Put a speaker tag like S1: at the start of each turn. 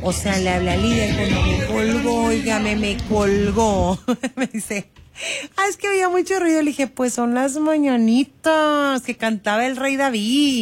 S1: O sea, le hablé a Lidia y cuando me colgó, oígame, me colgó. Me dice, es que había mucho ruido. Le dije, pues son las mañanitas que cantaba el rey David.